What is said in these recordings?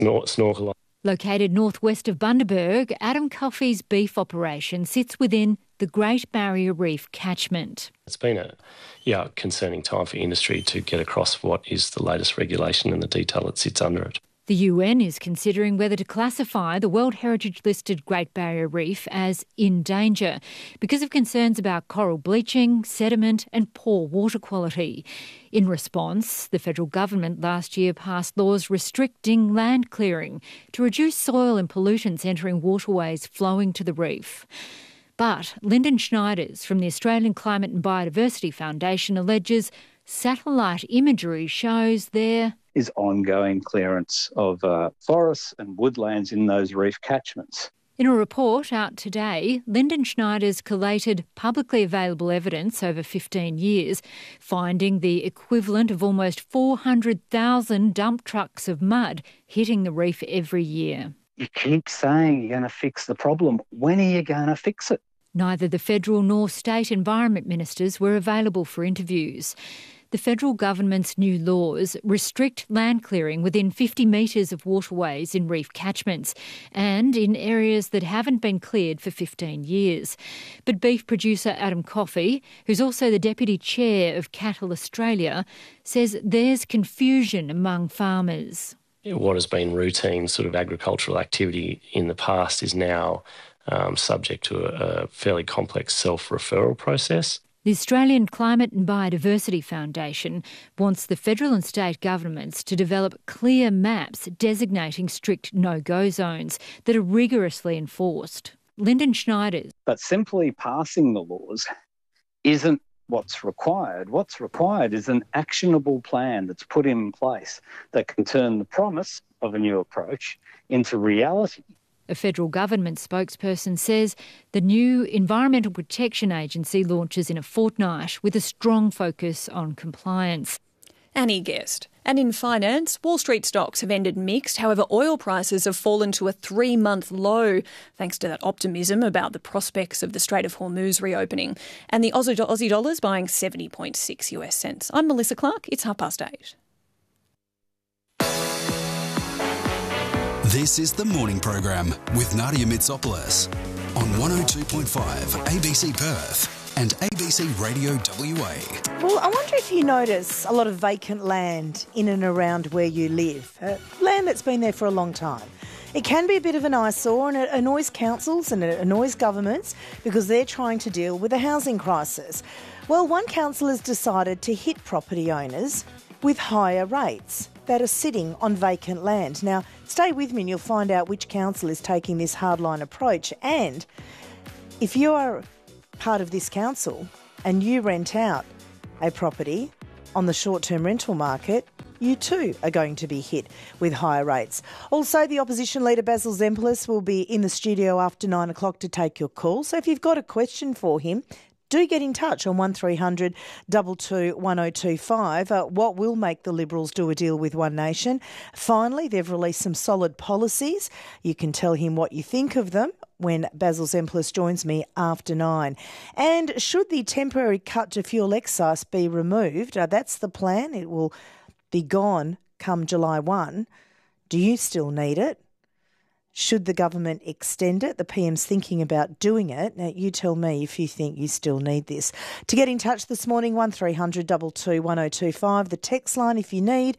snorkel. Located northwest of Bundaberg, Adam Coffey's beef operation sits within the Great Barrier Reef catchment. It's been a concerning time for industry to get across what is the latest regulation and the detail that sits under it. The UN is considering whether to classify the World Heritage-listed Great Barrier Reef as in danger because of concerns about coral bleaching, sediment and poor water quality. In response, the federal government last year passed laws restricting land clearing to reduce soil and pollutants entering waterways flowing to the reef. But Lyndon Schneiders from the Australian Climate and Biodiversity Foundation alleges satellite imagery shows there is ongoing clearance of forests and woodlands in those reef catchments. In a report out today, Lyndon Schneiders collated publicly available evidence over 15 years, finding the equivalent of almost 400,000 dump trucks of mud hitting the reef every year. You keep saying you're going to fix the problem. When are you going to fix it? Neither the federal nor state environment ministers were available for interviews. The federal government's new laws restrict land clearing within 50 metres of waterways in reef catchments and in areas that haven't been cleared for 15 years. But beef producer Adam Coffey, who's also the deputy chair of Cattle Australia, says there's confusion among farmers. What has been routine sort of agricultural activity in the past is now subject to a fairly complex self-referral process. The Australian Climate and Biodiversity Foundation wants the federal and state governments to develop clear maps designating strict no-go zones that are rigorously enforced. Lyndon Schneiders. But simply passing the laws isn't what's required. What's required is an actionable plan that's put in place that can turn the promise of a new approach into reality. A federal government spokesperson says the new Environmental Protection Agency launches in a fortnight with a strong focus on compliance. Annie Guest. And in finance, Wall Street stocks have ended mixed. However, oil prices have fallen to a 3-month low thanks to that optimism about the prospects of the Strait of Hormuz reopening. And the Aussie dollar's buying 70.6 US cents. I'm Melissa Clark. It's 8:30. This is the morning program with Nadia Mitsopoulos on 102.5 ABC Perth and ABC Radio WA. Well, I wonder if you notice a lot of vacant land in and around where you live, land that's been there for a long time. It can be a bit of an eyesore and it annoys councils and it annoys governments because they're trying to deal with a housing crisis. Well, one council has decided to hit property owners with higher rates that are sitting on vacant land. Now, stay with me and you'll find out which council is taking this hardline approach. And if you are part of this council and you rent out a property on the short-term rental market, you too are going to be hit with higher rates. Also, the opposition leader Basil Zempilas will be in the studio after 9 o'clock to take your call. So if you've got a question for him, do get in touch on 1300 22 1025. What will make the Liberals do a deal with One Nation? Finally, they've released some solid policies. You can tell him what you think of them when Basil Zempilas joins me after 9. And should the temporary cut to fuel excise be removed? That's the plan. It will be gone come July 1. Do you still need it? Should the government extend it? The PM's thinking about doing it. Now, you tell me if you think you still need this. To get in touch this morning, 1300 22 1025. The text line, if you need,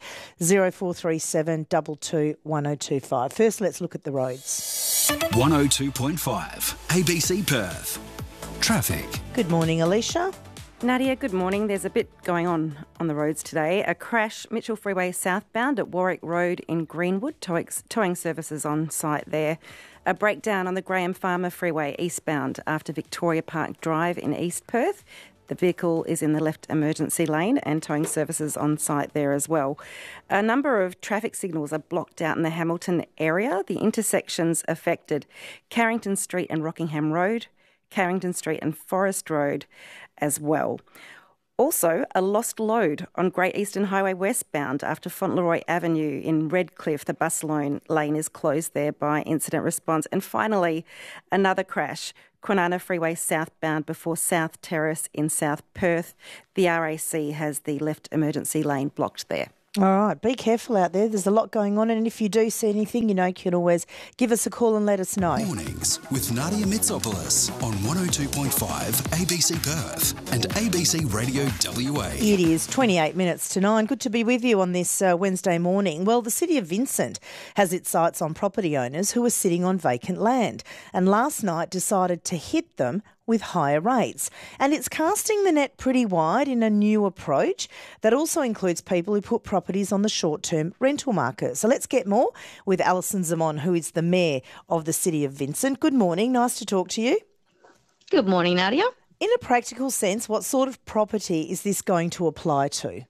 0437 22 1025. First, let's look at the roads. 102.5 ABC Perth. Traffic. Good morning, Alicia. Nadia, good morning. There's a bit going on the roads today. A crash, Mitchell Freeway southbound at Warwick Road in Greenwood, towing services on site there. A breakdown on the Graham Farmer Freeway eastbound after Victoria Park Drive in East Perth. The vehicle is in the left emergency lane and towing services on site there as well. A number of traffic signals are blocked out in the Hamilton area. The intersections affected: Carrington Street and Rockingham Road, Carrington Street and Forest Road as well. Also, a lost load on Great Eastern Highway westbound after Fauntleroy Avenue in Redcliffe. The bus lane is closed there by incident response. And finally, another crash, Kwinana Freeway southbound before South Terrace in South Perth. The RAC has the left emergency lane blocked there. All right, be careful out there. There's a lot going on, and if you do see anything, you can always give us a call and let us know. Mornings with Nadia Mitsopoulos on 102.5 ABC Perth and ABC Radio WA. It is 28 minutes to 9. Good to be with you on this Wednesday morning. Well, the City of Vincent has its sights on property owners who are sitting on vacant land, and last night decided to hit them with higher rates. And it's casting the net pretty wide in a new approach that also includes people who put properties on the short-term rental market. So let's get more with Alison Xamon, who is the Mayor of the City of Vincent. Good morning. Nice to talk to you. Good morning, Nadia. In a practical sense, what sort of property is this going to apply to?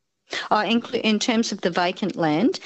In terms of the vacant land,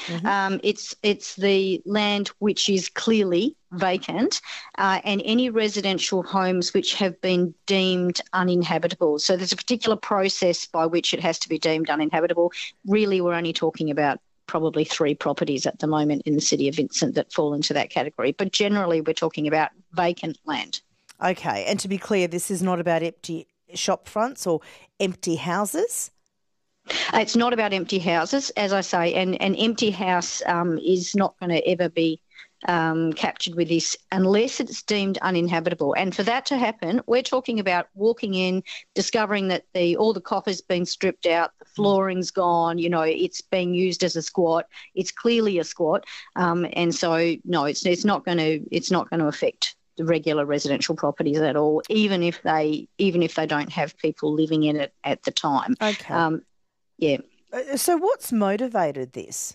it's the land which is clearly vacant and any residential homes which have been deemed uninhabitable. So there's a particular process by which it has to be deemed uninhabitable. Really, we're only talking about probably 3 properties at the moment in the City of Vincent that fall into that category. But generally, we're talking about vacant land. Okay, and to be clear, this is not about empty shop fronts or empty houses? It's not about empty houses, as I say, and an empty house is not going to ever be captured with this unless it's deemed uninhabitable. And for that to happen, we're talking about walking in, discovering that all the copper's been stripped out, the flooring's gone, it's being used as a squat. It's clearly a squat, and so no, it's not going to affect the regular residential properties at all, even if they don't have people living in it at the time. Okay. Yeah. So what's motivated this?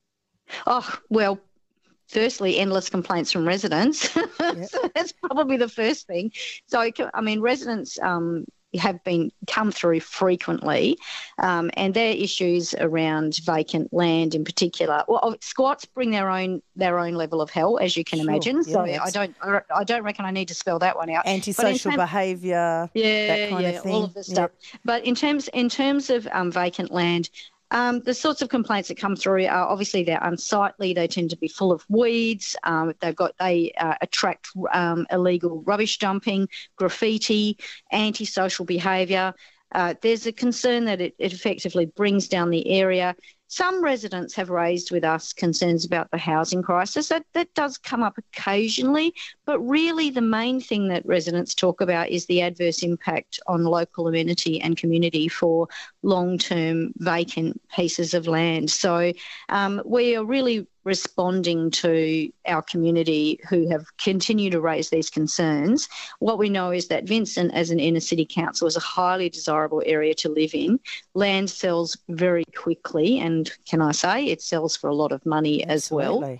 Oh, well, firstly, endless complaints from residents. Yep. So that's probably the first thing. So, residents have come through frequently, and their issues around vacant land in particular. Well, squats bring their own level of hell, as you can imagine. So I don't reckon I need to spell that one out. Antisocial behaviour, that kind of thing. All of this stuff. But in terms of vacant land, the sorts of complaints that come through are obviously they're unsightly. They tend to be full of weeds. They attract illegal rubbish dumping, graffiti, antisocial behaviour. There's a concern that it effectively brings down the area. Some residents have raised with us concerns about the housing crisis. That does come up occasionally, but really the main thing that residents talk about is the adverse impact on local amenity and community for long-term vacant pieces of land. So we are really responding to our community who have continued to raise these concerns. What we know is that Vincent, as an inner city council, is a highly desirable area to live in. Land sells very quickly, and can I say it sells for a lot of money as well.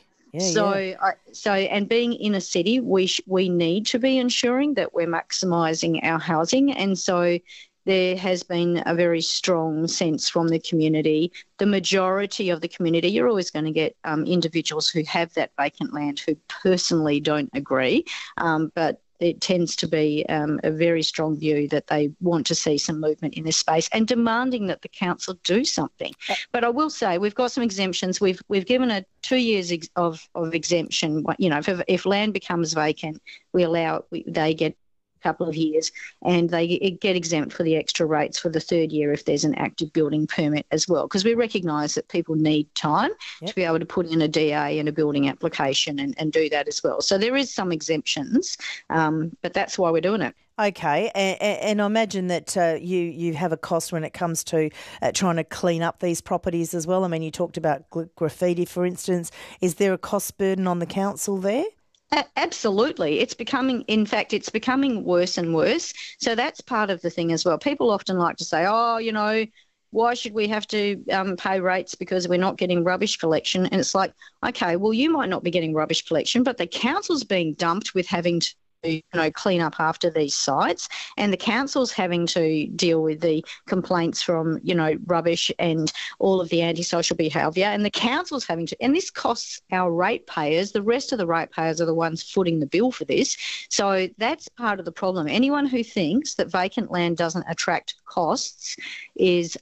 Yeah, and being in a city, we need to be ensuring that we're maximising our housing, and so there has been a very strong sense from the community. The majority of the community, you're always going to get individuals who have that vacant land who personally don't agree, but it tends to be a very strong view that they want to see some movement in this space and demanding that the council do something. But I will say we've got some exemptions. We've given a 2 years of exemption. If land becomes vacant, they get couple of years, and they get exempt for the extra rates for the 3rd year if there's an active building permit as well, because we recognise that people need time to be able to put in a DA and a building application and do that as well. So there is some exemptions, but that's why we're doing it. Okay, and I imagine that you have a cost when it comes to trying to clean up these properties as well. I mean, you talked about graffiti, for instance. Is there a cost burden on the council there? Absolutely. It's becoming worse and worse. So that's part of the thing as well. People often like to say, why should we have to pay rates because we're not getting rubbish collection? And it's like, okay, well, you might not be getting rubbish collection, but the council's being dumped with having to clean up after these sites, and the council's having to deal with the complaints from rubbish and all of the antisocial behaviour, and the council's having to, and this costs our ratepayers. The rest of the ratepayers are the ones footing the bill for this. So that's part of the problem. Anyone who thinks that vacant land doesn't attract costs is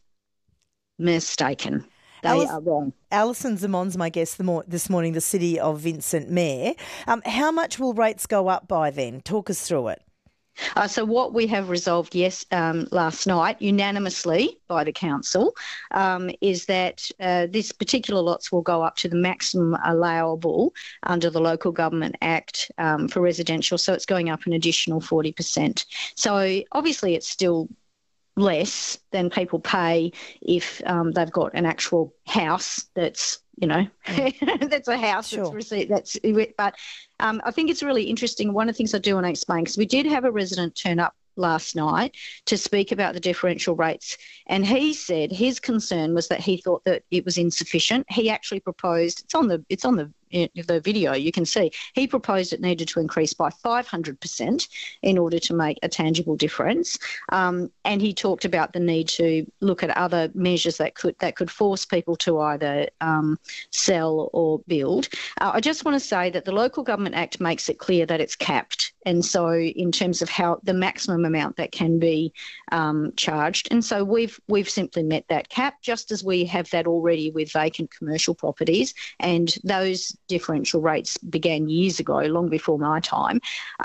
mistaken. They are wrong. Alison Xamon's my guest this morning, the City of Vincent Mayor. How much will rates go up by then? Talk us through it. So what we have resolved, last night, unanimously by the council, is that this particular lots will go up to the maximum allowable under the Local Government Act for residential. So it's going up an additional 40%. So obviously it's still less than people pay if they've got an actual house that's, that's a house Sure. that's received. But I think it's really interesting. One of the things I do want to explain, because we did have a resident turn up last night to speak about the differential rates, and he said his concern was that he thought that it was insufficient. He actually proposed, it's on the video, you can see, he proposed it needed to increase by 500% in order to make a tangible difference. And he talked about the need to look at other measures that could force people to either sell or build. I just want to say that the Local Government Act makes it clear that it's capped. And so in terms of how the maximum amount that can be charged. And so we've simply met that cap, just as we have that already with vacant commercial properties. And those differential rates began years ago, long before my time.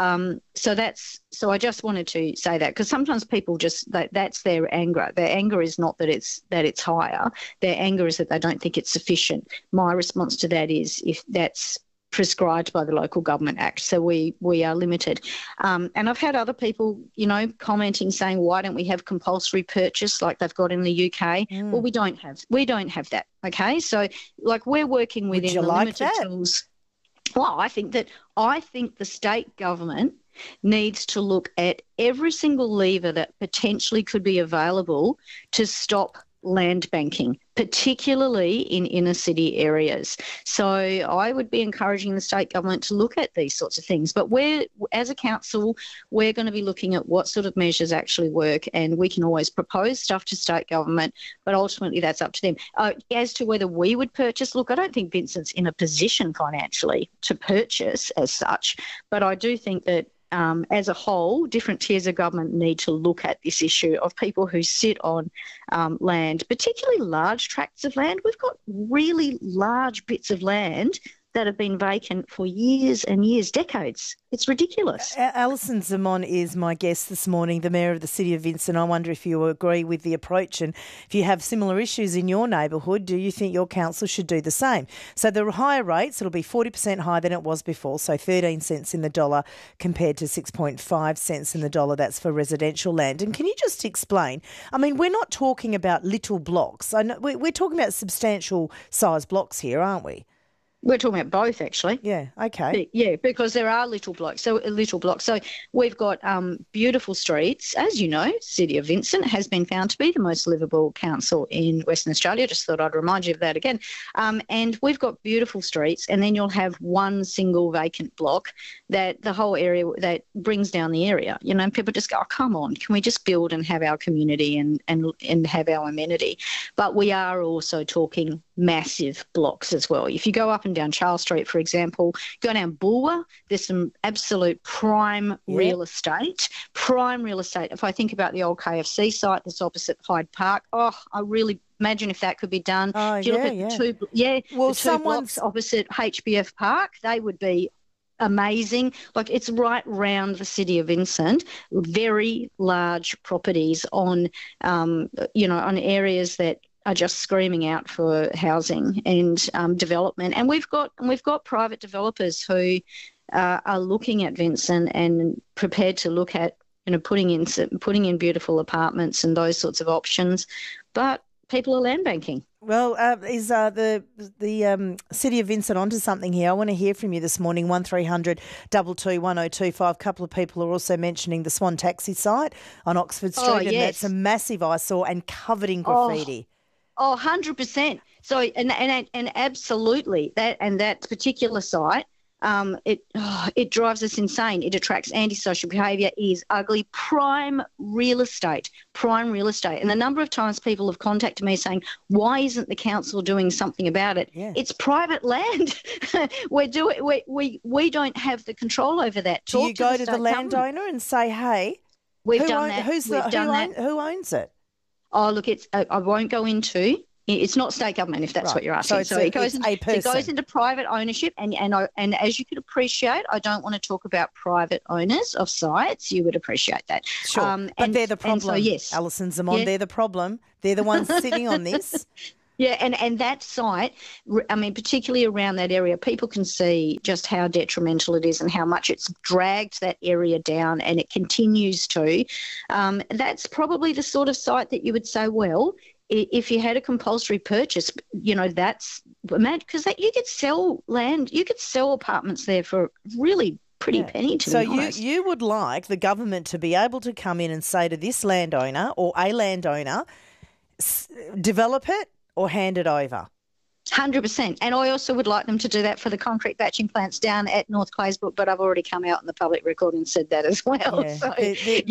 So I just wanted to say that, because sometimes people that's their anger. Their anger is not that it's higher. Their anger is that they don't think it's sufficient. My response to that is, if that's prescribed by the Local Government Act, so we are limited. And I've had other people, commenting, saying, why don't we have compulsory purchase like they've got in the UK? Well, we don't have that. Okay, so we're working within the limited tools. Well, I think the state government needs to look at every single lever that potentially could be available to stop land banking, particularly in inner city areas. So I would be encouraging the state government to look at these sorts of things. But as a council, we're going to be looking at what sort of measures actually work, and we can always propose stuff to state government, but ultimately that's up to them. As to whether we would purchase, look, I don't think Vincent's in a position financially to purchase as such, but I do think that as a whole, different tiers of government need to look at this issue of people who sit on land, particularly large tracts of land. We've got really large bits of land that have been vacant for years and years, decades. It's ridiculous. Alison Xamon is my guest this morning, the Mayor of the City of Vincent. I wonder if you agree with the approach, and if you have similar issues in your neighbourhood, do you think your council should do the same? So the higher rates, it'll be 40% higher than it was before, so 13 cents in the dollar compared to 6.5 cents in the dollar. That's for residential land. And can you just explain, we're not talking about little blocks. I know we're talking about substantial size blocks here, aren't we? We're talking about both, actually. Yeah, okay. Yeah, because there are little blocks. So we've got beautiful streets. As you know, City of Vincent has been found to be the most livable council in Western Australia. Just thought I'd remind you of that again. And we've got beautiful streets, and then you'll have one single vacant block that the whole area, that brings down the area. People just go, oh, come on, can we just build and have our community and have our amenity? But we are also talking massive blocks as well. If you go up and down Charles Street, for example, go down Bulwer, there's some absolute prime real estate. If I think about the old KFC site that's opposite Hyde Park, I really imagine if that could be done. If you look at the two blocks opposite HBF Park, they would be amazing. It's right round the City of Vincent, very large properties on on areas that are just screaming out for housing and development. And we've got private developers who are looking at Vincent and prepared to look at putting in beautiful apartments and those sorts of options. But people are land banking. Well, is the City of Vincent onto something here? I want to hear from you this morning, 1300 22 1025. A couple of people are also mentioning the Swan Taxi site on Oxford Street, and that's a massive eyesore and covered in graffiti. 100%. So, and absolutely, that particular site, it drives us insane. It attracts antisocial behaviour. It is ugly. Prime real estate. And the number of times people have contacted me saying, why isn't the council doing something about it? Yeah. It's private land. We don't have the control over that. Do you go to the landowner and say, hey, we've done that. Who owns it? Oh, look, I won't go into It's not state government, if that's what you're asking. So it goes into private ownership, and as you could appreciate, I don't want to talk about private owners of sites. You would appreciate that. Sure, but they're the problem. So, yes, Alison Xamon, they're the problem. They're the ones sitting on this. Yeah, and that site, I mean, particularly around that area, people can see just how detrimental it is and how much it's dragged that area down, and it continues to. That's probably the sort of site that you would say, well, if you had a compulsory purchase, that's because you could sell land, you could sell apartments there for really pretty penny, to be honest. So you would like the government to be able to come in and say to this landowner or a landowner, develop it or hand it over? 100%. And I also would like them to do that for the concrete batching plants down at North Claysbrook, but I've already come out in the public record and said that as well. Yeah. So,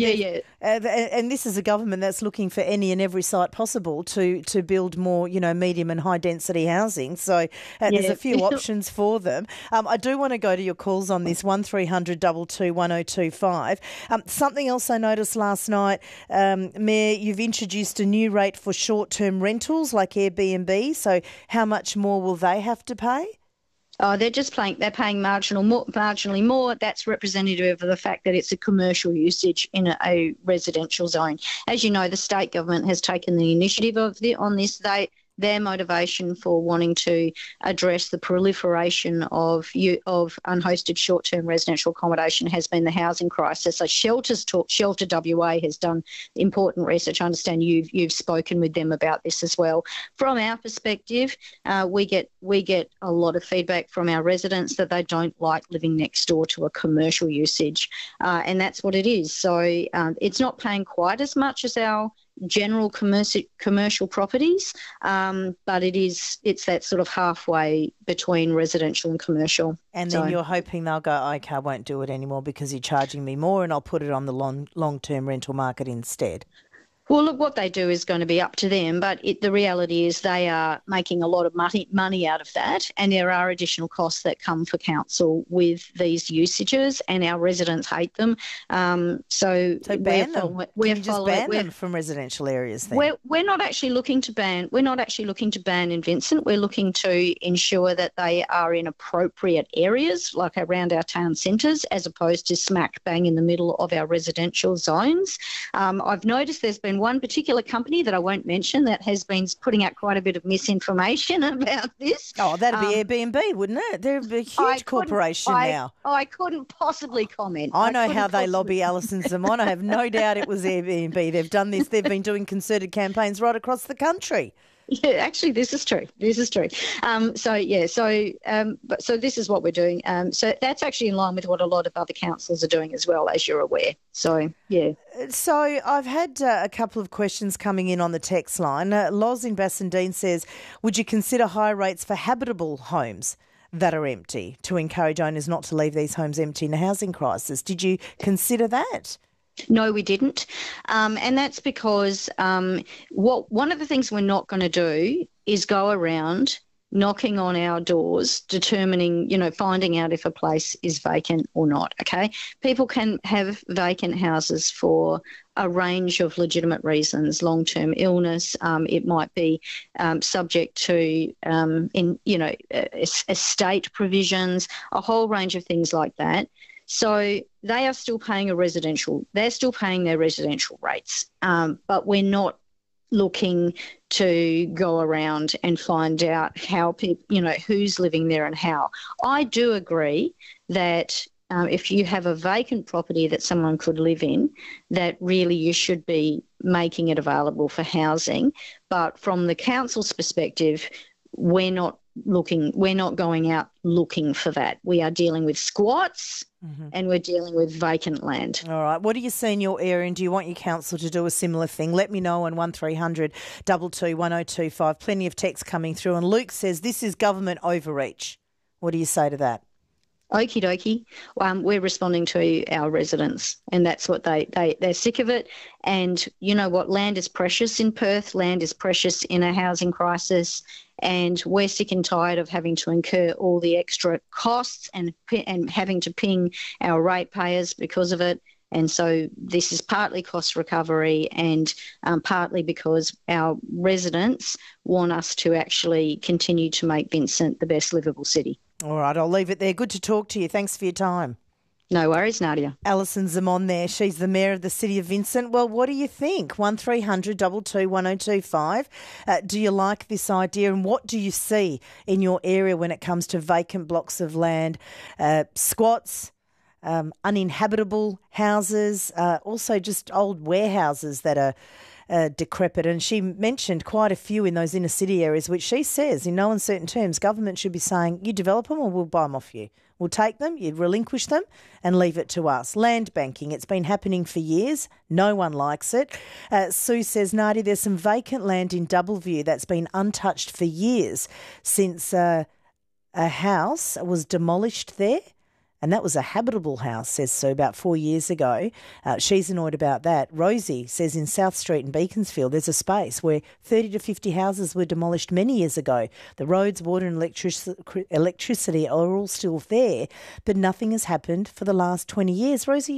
and this is a government that's looking for any and every site possible to build more, medium and high density housing. So there's a few options for them. I do want to go to your calls on this, 1300 22 1025. Something else I noticed last night, Mayor, you've introduced a new rate for short-term rentals like Airbnb. So how much more will they have to pay? Oh, they're paying marginally more. That's representative of the fact that it's a commercial usage in a residential zone. As you know, the state government has taken the initiative on this. Their motivation for wanting to address the proliferation of unhosted short-term residential accommodation has been the housing crisis. So Shelter WA has done important research. I understand you've spoken with them about this as well. From our perspective, we get a lot of feedback from our residents that they don't like living next door to a commercial usage, and that's what it is. So it's not paying quite as much as our general commercial properties, but it's that sort of halfway between residential and commercial. And then you're hoping they'll go, okay, I won't do it anymore because you're charging me more, and I'll put it on the long-term rental market instead. Well, look, what they do is going to be up to them, but the reality is they are making a lot of money out of that, and there are additional costs that come for council with these usages, and our residents hate them. So ban them. Can you just ban them from residential areas then? We're not actually looking to ban. We're not actually looking to ban in Vincent. We're looking to ensure that they are in appropriate areas, like around our town centres, as opposed to smack bang in the middle of our residential zones. I've noticed there's been one particular company that I won't mention that has been putting out quite a bit of misinformation about this. Oh, that'd be Airbnb, wouldn't it? They're a huge corporation now. I couldn't possibly comment. I know how they lobby Alison Xamon. I have no doubt it was Airbnb. They've done this. They've been doing concerted campaigns right across the country. Yeah, actually, this is true. So this is what we're doing. So that's actually in line with what a lot of other councils are doing as well, as you're aware. So, yeah. So I've had a couple of questions coming in on the text line. Loz in Bassendean says, would you consider higher rates for habitable homes that are empty to encourage owners not to leave these homes empty in a housing crisis? Did you consider that? No, we didn't. And that's because one of the things we're not going to do is go around knocking on our doors, determining, finding out if a place is vacant or not, okay? People can have vacant houses for a range of legitimate reasons, long-term illness. It might be subject to, estate provisions, a whole range of things like that. So they are still paying they're still paying their residential rates, but we're not looking to go around and find out how people, who's living there and how. I do agree that if you have a vacant property that someone could live in, that really you should be making it available for housing. But from the council's perspective, we're not going out looking for that. We are dealing with squats and we're dealing with vacant land. All right. What do you see in your area, and do you want your council to do a similar thing? Let me know on 1300 22 1025. Plenty of texts coming through. And Luke says this is government overreach. What do you say to that? Okie dokie. We're responding to our residents, and that's what they're sick of it. And you know what? Land is precious in Perth. Land is precious in a housing crisis. And we're sick and tired of having to incur all the extra costs and having to ping our ratepayers because of it. And so this is partly cost recovery and partly because our residents want us to actually continue to make Vincent the best livable city. All right, I'll leave it there. Good to talk to you. Thanks for your time. No worries, Nadia. Alison Zamon there. She's the Mayor of the City of Vincent. Well, what do you think? 1300 22 1025. Do you like this idea, and what do you see in your area when it comes to vacant blocks of land, squats, uninhabitable houses, also just old warehouses that are decrepit? And she mentioned quite a few in those inner city areas, which she says in no uncertain terms government should be saying, you develop them or we'll buy them off you. We'll take them, you relinquish them and leave it to us. Land banking, it's been happening for years. No one likes it. Sue says, Nadia, there's some vacant land in Doubleview that's been untouched for years since a house was demolished there. And that was a habitable house, says Sue, about 4 years ago. She's annoyed about that. Rosie says in South Street in Beaconsfield, there's a space where 30 to 50 houses were demolished many years ago. The roads, water and electricity are all still there, but nothing has happened for the last 20 years. Rosie,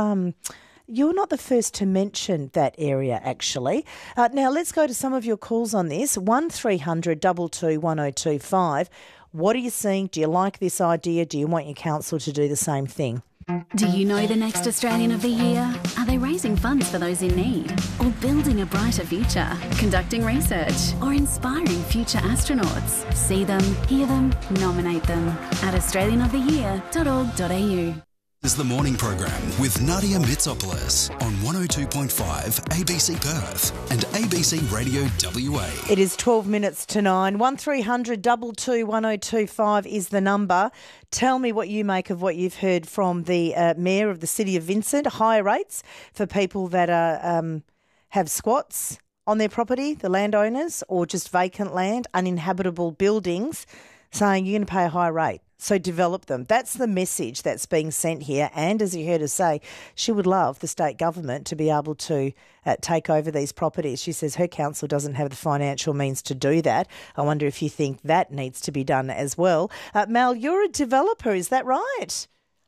you're not the first to mention that area, actually. Now, let's go to some of your calls on this. 1300 22 1025. What are you seeing? Do you like this idea? Do you want your council to do the same thing? Do you know the next Australian of the Year? Are they raising funds for those in need? Or building a brighter future? Conducting research? Or inspiring future astronauts? See them, hear them, nominate them at australianoftheyear.org.au. Is the morning program with Nadia Mitsopoulos on 102.5 ABC Perth and ABC Radio WA. It is 12 minutes to 9. 1300 22 1025 is the number. Tell me what you make of what you've heard from the Mayor of the City of Vincent. Higher rates for people that have squats on their property, the landowners, or just vacant land, uninhabitable buildings, saying you're going to pay a higher rate. So develop them. That's the message that's being sent here. And as you heard her say, she would love the state government to be able to take over these properties. She says her council doesn't have the financial means to do that. I wonder if you think that needs to be done as well. Mal, you're a developer, is that right?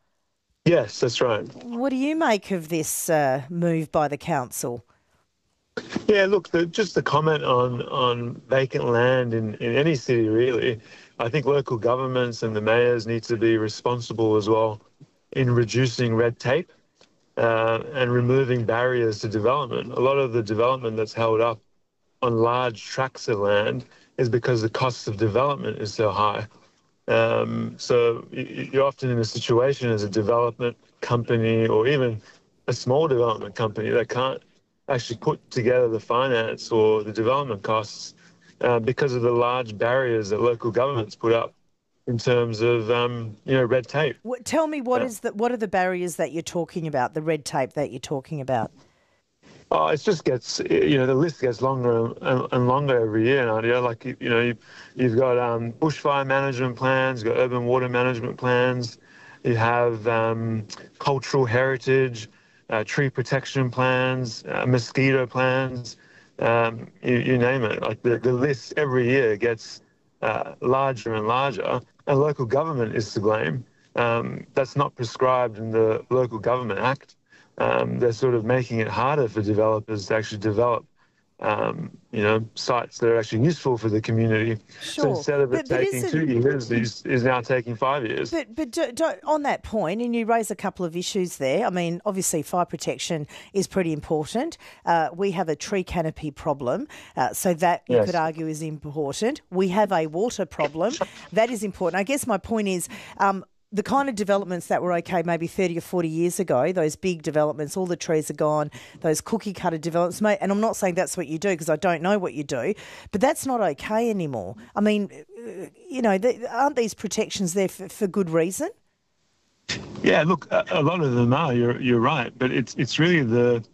Yes, that's right. What do you make of this move by the council? Yeah, look, just the comment on vacant land in any city, really. I think local governments and the mayors need to be responsible as well in reducing red tape and removing barriers to development. A lot of the development that's held up on large tracts of land is because the cost of development is so high. So you're often in a situation as a development company or even a small development company that can't actually put together the finance or the development costs because of the large barriers that local governments put up in terms of, red tape. Tell me, what are the barriers that you're talking about, the red tape that you're talking about? Oh, it just gets, the list gets longer and longer every year, Nadia. Like, you've got bushfire management plans, you've got urban water management plans, you have cultural heritage, tree protection plans, mosquito plans, you name it. Like the list every year gets larger and larger, and local government is to blame. That's not prescribed in the Local Government Act. They're sort of making it harder for developers to actually develop, sites that are actually useful for the community. Sure. So instead of it taking 2 years, is now taking 5 years. But on that point, and you raise a couple of issues there, I mean, obviously fire protection is pretty important. We have a tree canopy problem, so that you could argue is important. We have a water problem. That is important. I guess my point is, the kind of developments that were okay maybe 30 or 40 years ago, those big developments, all the trees are gone, those cookie-cutter developments, and I'm not saying that's what you do because I don't know what you do, but that's not okay anymore. I mean, aren't these protections there for good reason? Yeah, look, a lot of them are, you're right, but it's really the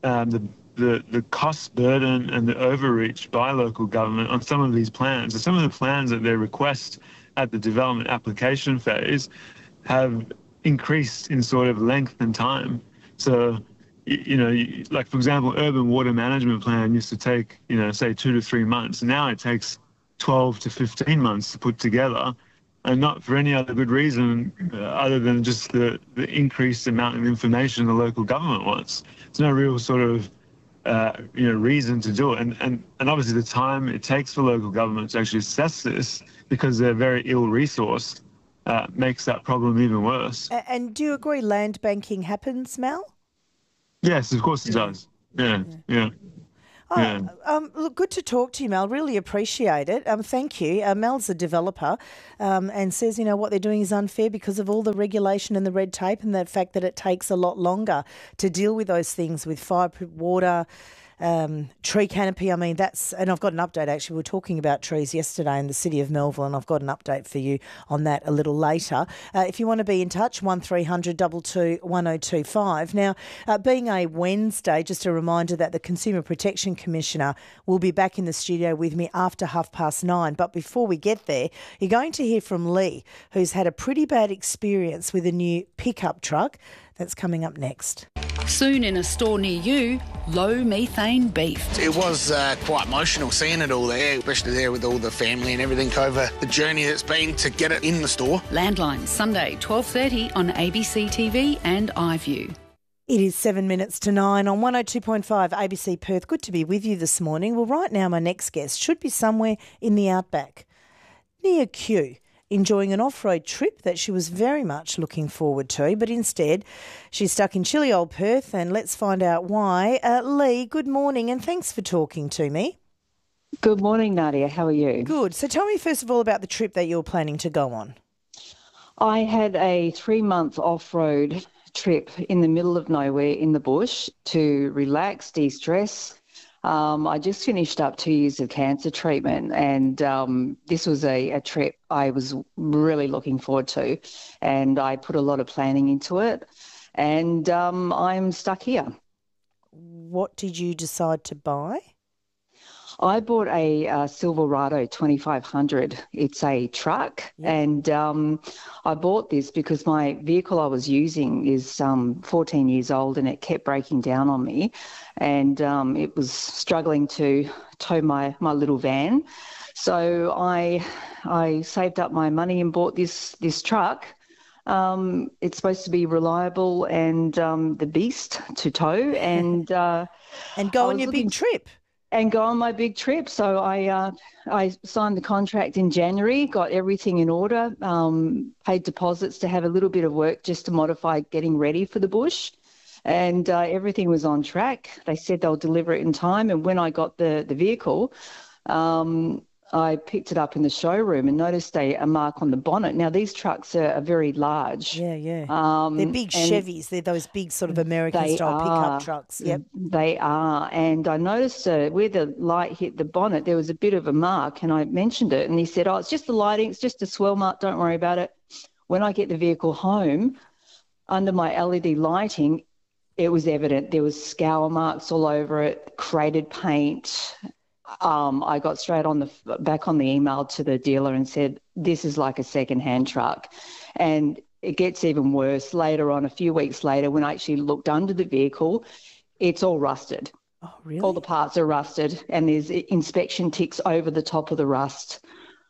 cost burden and the overreach by local government on some of these plans. Some of the plans that they request at the development application phase have increased in sort of length and time. So, like, for example, urban water management plan used to take, say 2 to 3 months. Now it takes 12 to 15 months to put together and not for any other good reason other than just the increased amount of information the local government wants. There's no real sort of reason to do it. And obviously the time it takes for local government to actually assess this, because they're very ill-resourced, makes that problem even worse. And do you agree land banking happens, Mel? Yes, of course it does. Yeah. Look, good to talk to you, Mel. Really appreciate it. Thank you. Mel's a developer and says, what they're doing is unfair because of all the regulation and the red tape and the fact that it takes a lot longer to deal with those things with fireproof water, tree canopy. I mean, and I've got an update actually. We were talking about trees yesterday in the city of Melville, and I've got an update for you on that a little later. If you want to be in touch, 1300 22 1025. Now, being a Wednesday, just a reminder that the Consumer Protection Commissioner will be back in the studio with me after 9:30. But before we get there, you're going to hear from Lee, who's had a pretty bad experience with a new pickup truck. That's coming up next. Soon in a store near you, low methane beef. It was quite emotional seeing it all there, especially there with all the family and everything over the journey that's been to get it in the store. Landline, Sunday, 12:30 on ABC TV and iView. It is 7 minutes to 9 on 102.5 ABC Perth. Good to be with you this morning. Well, right now my next guest should be somewhere in the outback, near Kew, enjoying an off-road trip that she was very much looking forward to, but instead she's stuck in chilly old Perth, and let's find out why. Lee, good morning and thanks for talking to me. Good morning, Nadia. How are you? Good. So tell me first of all about the trip that you're planning to go on. I had a 3-month off-road trip in the middle of nowhere in the bush to relax, de-stress. I just finished up 2 years of cancer treatment, and this was a trip I was really looking forward to, and I put a lot of planning into it, and I'm stuck here. What did you decide to buy? I bought a Silverado 2500. It's a truck, and I bought this because my vehicle I was using is 14 years old, and it kept breaking down on me, and it was struggling to tow my little van. So I saved up my money and bought this truck. It's supposed to be reliable and the beast to tow, and go on your big trip. And go on my big trip. So I signed the contract in January, got everything in order, paid deposits to have a little bit of work just to modify getting ready for the bush. And everything was on track. They said they'll deliver it in time. And when I got the vehicle, I picked it up in the showroom and noticed a mark on the bonnet. Now, these trucks are very large. Yeah. They're big Chevys. They're those big sort of American-style pickup trucks. Yep. They are. And I noticed where the light hit the bonnet, there was a bit of a mark, and I mentioned it. And he said, it's just the lighting. It's just a swell mark. Don't worry about it. When I get the vehicle home, under my LED lighting, it was evident. There was scour marks all over it, crated paint. I got straight back on the email to the dealer and said, this is like a second-hand truck. And it gets even worse. Later on, a few weeks later, when I actually looked under the vehicle, it's all rusted. Oh, really? All the parts are rusted, and there's inspection ticks over the top of the rust.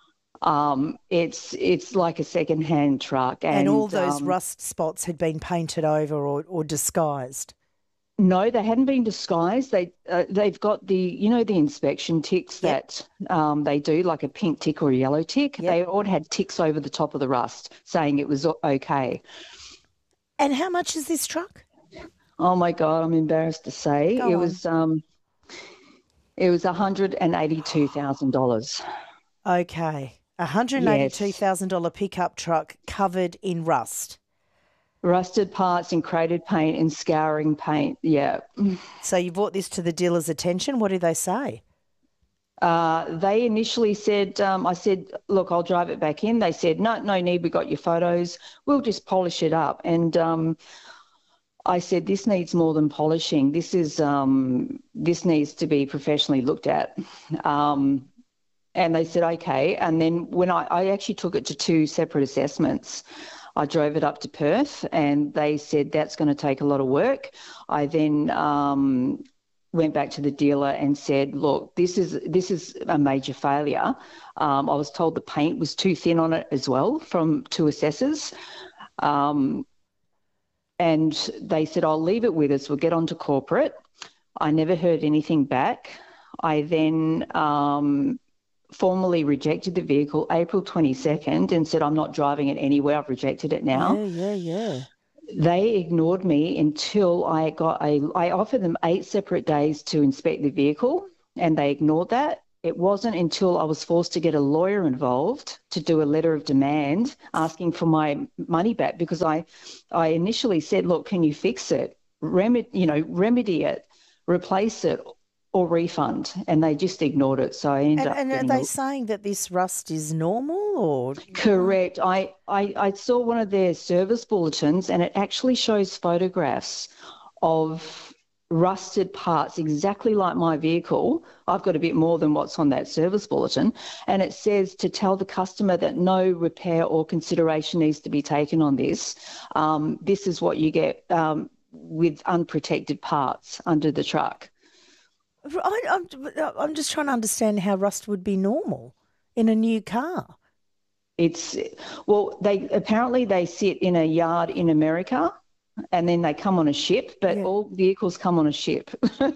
It's like a second-hand truck. And all those rust spots had been painted over or disguised? No, they hadn't been disguised. They've got the inspection ticks that they do, like a pink tick or a yellow tick. Yep. They all had ticks over the top of the rust saying it was okay. And how much is this truck? Oh my God, I'm embarrassed to say. It was $182,000. Okay. $182,000 pickup truck covered in rust. Rusted parts and crated paint and scouring paint, yeah. So you brought this to the dealer's attention. What did they say? They initially said, I said, look, I'll drive it back in. They said, no need, we got your photos. We'll just polish it up. And I said, this needs more than polishing. This needs to be professionally looked at. And they said, okay. And then when I actually took it to 2 separate assessments. I drove it up to Perth, and they said that's going to take a lot of work. I then went back to the dealer and said, look, this is a major failure. I was told the paint was too thin on it as well from two assessors. And they said, I'll leave it with us. We'll get on to corporate. I never heard anything back. I then formally rejected the vehicle April 22nd and said, I'm not driving it anywhere. I've rejected it now. Yeah. They ignored me until I offered them 8 separate days to inspect the vehicle, and they ignored that. It wasn't until I was forced to get a lawyer involved to do a letter of demand asking for my money back, because I initially said, look, can you fix it, remedy it, replace it, or refund, and they just ignored it. So I ended up. And are they saying that this rust is normal, or? Correct. I saw one of their service bulletins, and it actually shows photographs of rusted parts exactly like my vehicle. I've got a bit more than what's on that service bulletin, and it says to tell the customer that no repair or consideration needs to be taken on this. This is what you get with unprotected parts under the truck. I'm just trying to understand how rust would be normal in a new car. They sit in a yard in America, and then they come on a ship. But all vehicles come on a ship.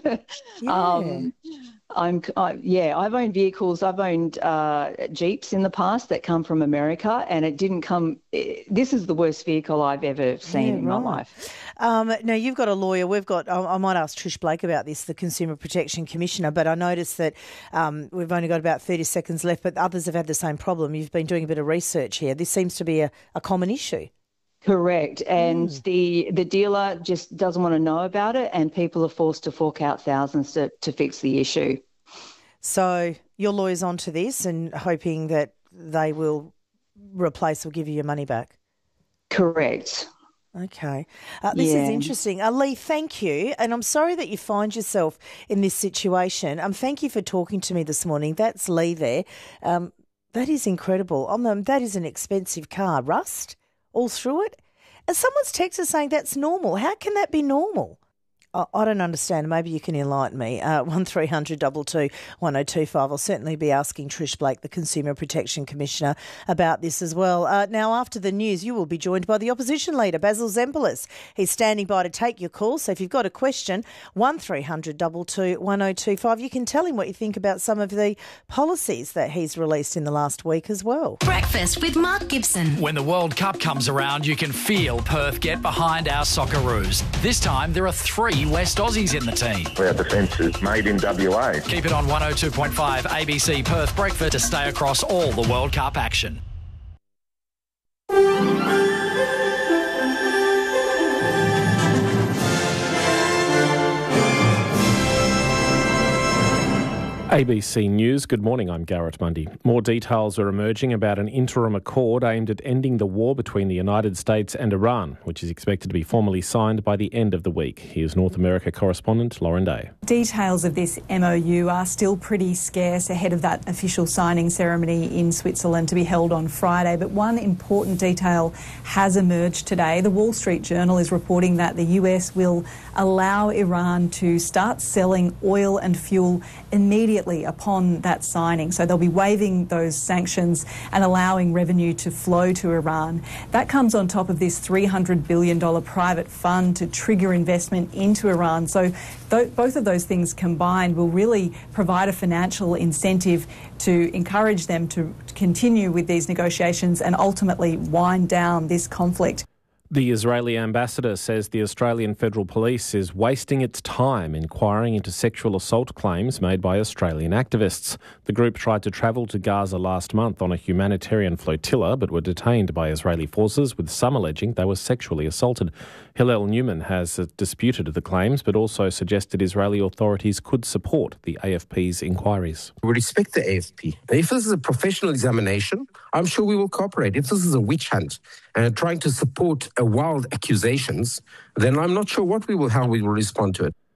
I've owned vehicles. I've owned Jeeps in the past that come from America, and it didn't come. This is the worst vehicle I've ever seen in my life. Now, you've got a lawyer. I might ask Trish Blake about this, the Consumer Protection Commissioner, but I noticed that we've only got about 30 seconds left, but others have had the same problem. You've been doing a bit of research here. This seems to be a common issue. Correct. And the dealer just doesn't want to know about it, and people are forced to fork out thousands to fix the issue. So your lawyer's onto this and hoping that they will replace or give you your money back? Correct. Okay. This is interesting. Lee, thank you. And I'm sorry that you find yourself in this situation. Thank you for talking to me this morning. That's Lee there. That is incredible. That is an expensive car. Rust all through it. And someone's texted saying that's normal. How can that be normal? I don't understand. Maybe you can enlighten me. 1300 22 1025. I'll certainly be asking Trish Blake, the Consumer Protection Commissioner, about this as well. Now, after the news, you will be joined by the Opposition Leader, Basil Zempilas. He's standing by to take your call. So if you've got a question, 1300 22 1025. You can tell him what you think about some of the policies that he's released in the last week as well. Breakfast with Mark Gibson. When the World Cup comes around, you can feel Perth get behind our Socceroos. This time, there are 3 West Aussies in the team. Our defence is made in WA. Keep it on 102.5 ABC Perth Breakfast to stay across all the World Cup action. ABC News, good morning, I'm Garrett Mundy. More details are emerging about an interim accord aimed at ending the war between the United States and Iran, which is expected to be formally signed by the end of the week. Here's North America correspondent Lauren Day. Details of this MOU are still pretty scarce ahead of that official signing ceremony in Switzerland to be held on Friday, but one important detail has emerged today. The Wall Street Journal is reporting that the US will allow Iran to start selling oil and fuel immediately upon that signing. So they'll be waiving those sanctions and allowing revenue to flow to Iran. That comes on top of this $300 billion private fund to trigger investment into Iran. So both of those things combined will really provide a financial incentive to encourage them to continue with these negotiations and ultimately wind down this conflict. The Israeli ambassador says the Australian Federal Police is wasting its time inquiring into sexual assault claims made by Australian activists. The group tried to travel to Gaza last month on a humanitarian flotilla but were detained by Israeli forces, with some alleging they were sexually assaulted. Hillel Newman has disputed the claims but also suggested Israeli authorities could support the AFP's inquiries. We respect the AFP. If this is a professional examination, I'm sure we will cooperate. If this is a witch hunt and trying to support wild accusations, then I'm not sure how we will respond to it.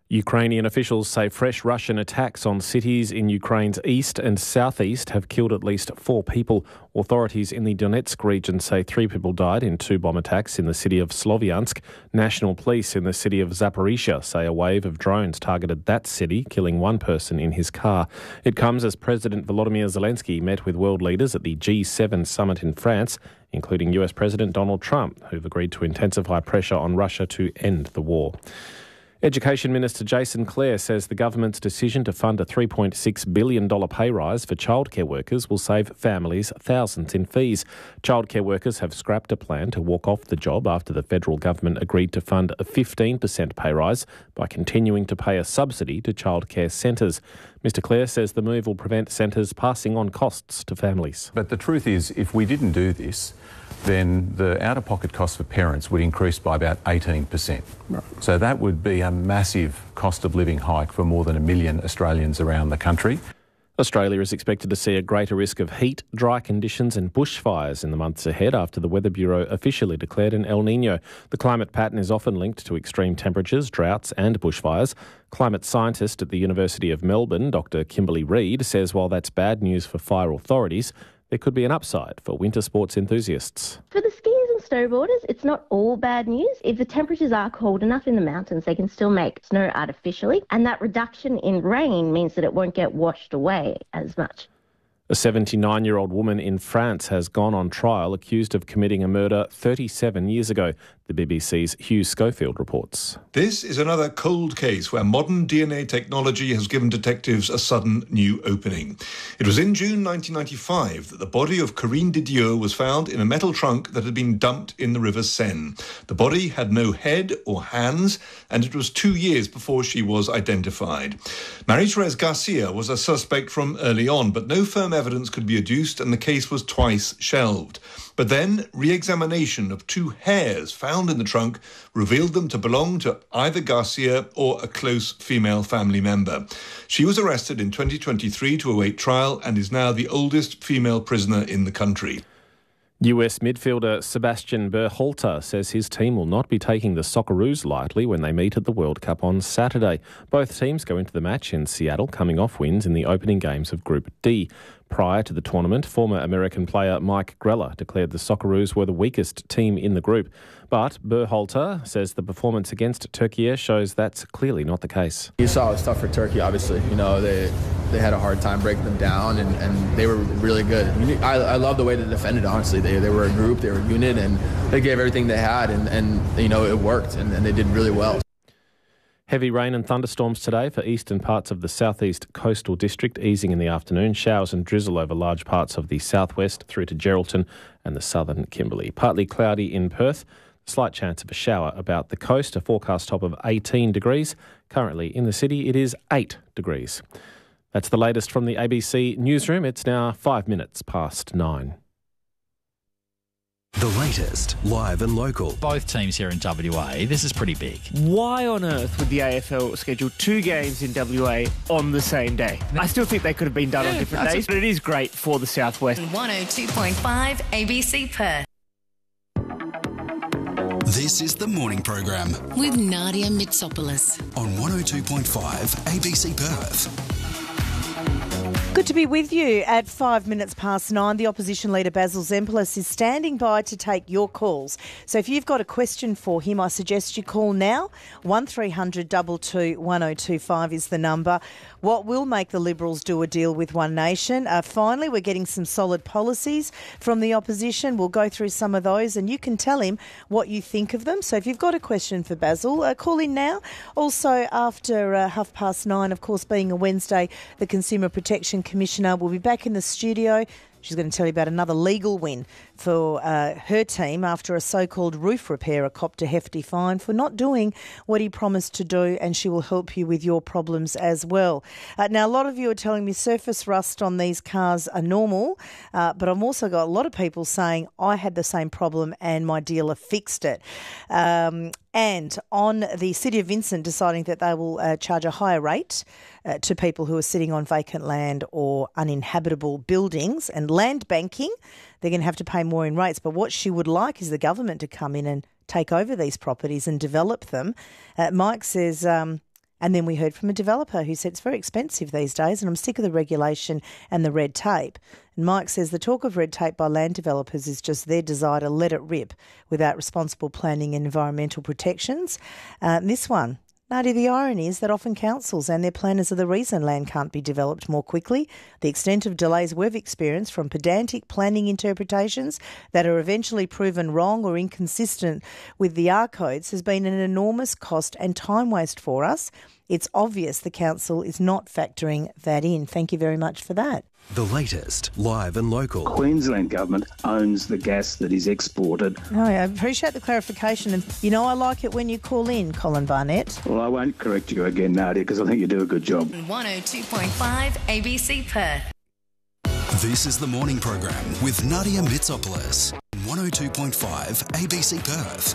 Ukrainian officials say fresh Russian attacks on cities in Ukraine's east and southeast have killed at least 4 people. Authorities in the Donetsk region say 3 people died in 2 bomb attacks in the city of Slovyansk. National police in the city of Zaporizhia say a wave of drones targeted that city, killing 1 person in his car. It comes as President Volodymyr Zelensky met with world leaders at the G7 summit in France, including US President Donald Trump, who've agreed to intensify pressure on Russia to end the war. Education Minister Jason Clare says the government's decision to fund a $3.6 billion pay rise for childcare workers will save families thousands in fees. Childcare workers have scrapped a plan to walk off the job after the federal government agreed to fund a 15% pay rise by continuing to pay a subsidy to childcare centres. Mr Clare says the move will prevent centres passing on costs to families. But the truth is, if we didn't do this, then the out-of-pocket costs for parents would increase by about 18%. Right. So that would be a massive cost of living hike for more than 1 million Australians around the country. Australia is expected to see a greater risk of heat, dry conditions and bushfires in the months ahead after the Weather Bureau officially declared an El Niño. The climate pattern is often linked to extreme temperatures, droughts and bushfires. Climate scientist at the University of Melbourne, Dr Kimberly Reid, says while that's bad news for fire authorities, there could be an upside for winter sports enthusiasts. For the skiers and snowboarders, it's not all bad news. If the temperatures are cold enough in the mountains, they can still make snow artificially, and that reduction in rain means that it won't get washed away as much. A 79-year-old woman in France has gone on trial accused of committing a murder 37 years ago. The BBC's Hugh Schofield reports. This is another cold case where modern DNA technology has given detectives a sudden new opening. It was in June 1995 that the body of Corinne Didier was found in a metal trunk that had been dumped in the River Seine. The body had no head or hands, and it was 2 years before she was identified. Marie-Thérèse Garcia was a suspect from early on, but no firm evidence could be adduced, and the case was twice shelved. But then, re-examination of 2 hairs found in the trunk revealed them to belong to either Garcia or a close female family member. She was arrested in 2023 to await trial and is now the oldest female prisoner in the country. US midfielder Sebastian Berhalter says his team will not be taking the Socceroos lightly when they meet at the World Cup on Saturday. Both teams go into the match in Seattle, coming off wins in the opening games of Group D. Prior to the tournament, former American player Mike Grella declared the Socceroos were the weakest team in the group. But Berhalter says the performance against Turkey shows that's clearly not the case. You saw it was tough for Turkey, obviously. You know, they had a hard time breaking them down, and they were really good. I love the way they defended, honestly. They were a group, they were a unit, and they gave everything they had, and you know, it worked, and they did really well. Heavy rain and thunderstorms today for eastern parts of the southeast coastal district, easing in the afternoon. Showers and drizzle over large parts of the southwest through to Geraldton and the southern Kimberley. Partly cloudy in Perth. Slight chance of a shower about the coast. A forecast top of 18 degrees. Currently in the city it is 8 degrees. That's the latest from the ABC newsroom. It's now 5 minutes past 9. The latest, live and local. Both teams here in WA, this is pretty big. Why on earth would the AFL schedule 2 games in WA on the same day? I still think they could have been done on different days, but it is great for the Southwest. 102.5 ABC Perth. This is the morning program With Nadia Mitsopoulos. On 102.5 ABC Perth. Good to be with you at 5 minutes past 9. The opposition leader Basil Zempilas is standing by to take your calls. So if you've got a question for him, I suggest you call now. 1300 22 1025 is the number. What will make the Liberals do a deal with One Nation? Finally, we're getting some solid policies from the opposition. We'll go through some of those and you can tell him what you think of them. So if you've got a question for Basil, call in now. Also, after 9:30, of course, being a Wednesday, the Consumer Protection Commissioner will be back in the studio. She's going to tell you about another legal win for her team after a so-called roof repairer copped a hefty fine for not doing what he promised to do, and she will help you with your problems as well. Now, a lot of you are telling me surface rust on these cars are normal, but I've also got a lot of people saying I had the same problem and my dealer fixed it. And on the City of Vincent deciding that they will charge a higher rate to people who are sitting on vacant land or uninhabitable buildings and land banking, they're going to have to pay more in rates. But what she would like is the government to come in and take over these properties and develop them. Mike says And then we heard from a developer who said it's very expensive these days and I'm sick of the regulation and the red tape. And Mike says the talk of red tape by land developers is just their desire to let it rip without responsible planning and environmental protections. This one, Nadia, the irony is that often councils and their planners are the reason land can't be developed more quickly. The extent of delays we've experienced from pedantic planning interpretations that are eventually proven wrong or inconsistent with the R codes has been an enormous cost and time waste for us. It's obvious the council is not factoring that in. Thank you very much for that. The latest, live and local. Queensland Government owns the gas that is exported. Oh, I appreciate the clarification. And, I like it when you call in, Colin Barnett. Well, I won't correct you again, Nadia, because I think you do a good job. 102.5 ABC Perth. This is the morning program with Nadia Mitsopoulos. 102.5 ABC Perth.